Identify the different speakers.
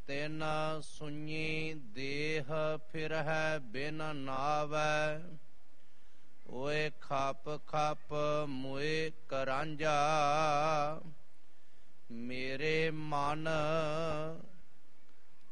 Speaker 1: ਤਿਨ ਸੁਣੀ ਦੇਹ ਫਿਰਹਿ ਬਿਨ ਨਾਵੈ। ਓਏ ਖਪ ਖਪ ਮੁਏ ਕਰਾਂਝਾ ਮੇਰੇ ਮਨ